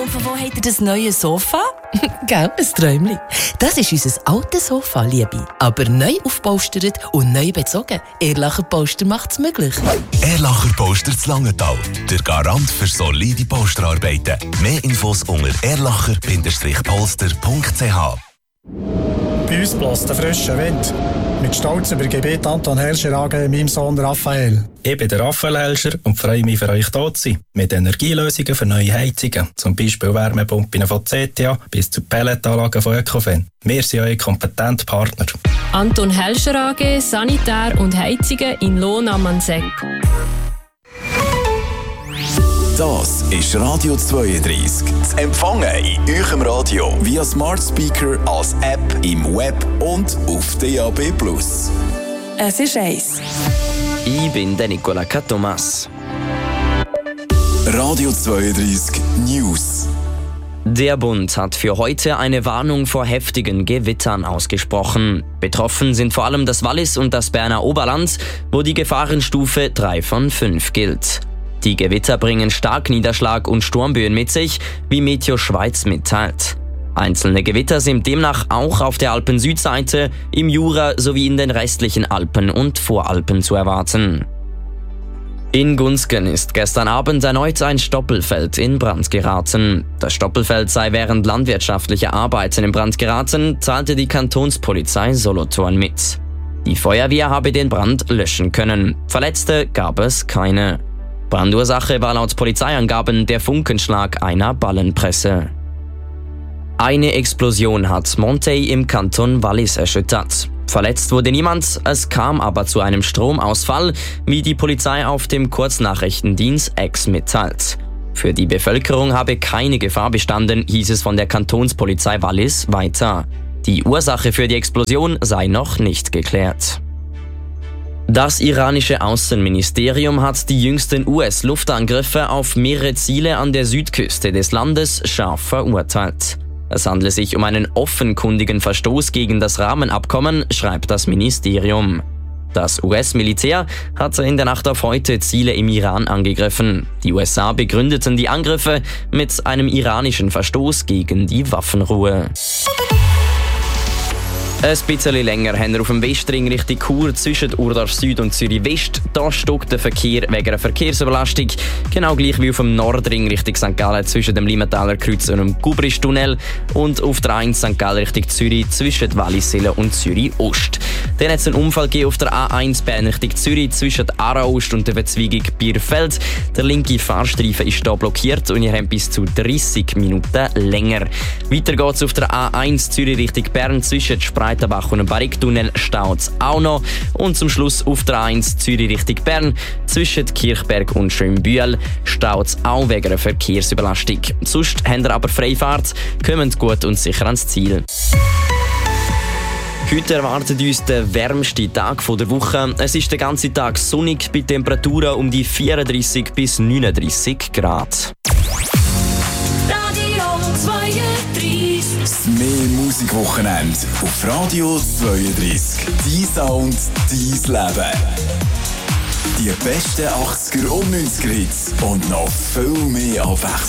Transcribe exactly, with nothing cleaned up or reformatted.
Und von wo habt ihr das neue Sofa? Gell, ein Träumchen. Das ist unser altes Sofa, Liebe. Aber neu aufpolstert und neu bezogen. Erlacher Polster macht es möglich. Erlacher Polster zu Langenthal. Der Garant für solide Polsterarbeiten. Mehr Infos unter erlacher Polster punkt c h. Bei uns bläst der frische Wind. Mit Stolz übergebe ich Anton Helscher A G meinem Sohn Raphael. Ich bin der Raphael Helscher und freue mich, für euch da zu sein. Mit Energielösungen für neue Heizungen, zum Beispiel Wärmepumpen von C T A bis zu Pelletanlagen von Ecofin. Wir sind eure kompetenten Partner. Anton Helscher A G, Sanitär und Heizungen in Lohn am Mansegg. Das ist Radio zweiunddreißig. Zu empfangen in eurem Radio via Smart Speaker, als App, im Web und auf D A B plus. Es ist eins. Ich bin der Nicola Thomas. Radio zweiunddreißig News. Der Bund hat für heute eine Warnung vor heftigen Gewittern ausgesprochen. Betroffen sind vor allem das Wallis und das Berner Oberland, wo die Gefahrenstufe drei von fünf gilt. Die Gewitter bringen Starkniederschlag und Sturmböen mit sich, wie Meteo Schweiz mitteilt. Einzelne Gewitter sind demnach auch auf der Alpen-Südseite, im Jura sowie in den restlichen Alpen und Voralpen zu erwarten. In Gunzgen ist gestern Abend erneut ein Stoppelfeld in Brand geraten. Das Stoppelfeld sei während landwirtschaftlicher Arbeiten in Brand geraten, teilte die Kantonspolizei Solothurn mit. Die Feuerwehr habe den Brand löschen können. Verletzte gab es keine. Brandursache war laut Polizeiangaben der Funkenschlag einer Ballenpresse. Eine Explosion hat Monthey im Kanton Wallis erschüttert. Verletzt wurde niemand, es kam aber zu einem Stromausfall, wie die Polizei auf dem Kurznachrichtendienst X mitteilt. Für die Bevölkerung habe keine Gefahr bestanden, hieß es von der Kantonspolizei Wallis weiter. Die Ursache für die Explosion sei noch nicht geklärt. Das iranische Außenministerium hat die jüngsten U S-Luftangriffe auf mehrere Ziele an der Südküste des Landes scharf verurteilt. Es handle sich um einen offenkundigen Verstoß gegen das Rahmenabkommen, schreibt das Ministerium. Das U S-Militär hatte in der Nacht auf heute Ziele im Iran angegriffen. Die U S A begründeten die Angriffe mit einem iranischen Verstoß gegen die Waffenruhe. Ein bisschen länger haben wir auf dem Westring Richtung Chur zwischen Urdorf Süd und Zürich West. Da stockt der Verkehr wegen einer Verkehrsüberlastung. Genau gleich wie auf dem Nordring Richtung Sankt Gallen zwischen dem Limentaler Kreuz und dem Gubristunnel. Und auf der eins Sankt Gallen Richtung Zürich zwischen Wallisellen und Zürich Ost. Dann hat es einen Unfall gegeben auf der A eins Bern Richtung Zürich zwischen Aarau Ost und der Verzweigung Bierfeld. Der linke Fahrstreifen ist hier blockiert und ihr habt bis zu dreissig Minuten länger. Weiter geht es auf der A eins Zürich Richtung Bern zwischen Breitenbach und dem Barriktunnel staut es auch noch. Und zum Schluss auf der A eins Zürich Richtung Bern zwischen Kirchberg und Schönbühl staut es auch wegen einer Verkehrsüberlastung. Sonst habt ihr aber Freifahrt, kommt gut und sicher ans Ziel. Heute erwartet uns der wärmste Tag der Woche. Es ist den ganzen Tag sonnig bei Temperaturen um die vierunddreissig bis neununddreissig Grad. Radio zweiunddreißig. Das mehr Musikwochenende auf Radio zweiunddreißig. Dein Sound, dein Leben. Die besten achtziger und neunziger Hits und noch viel mehr Abwechslung.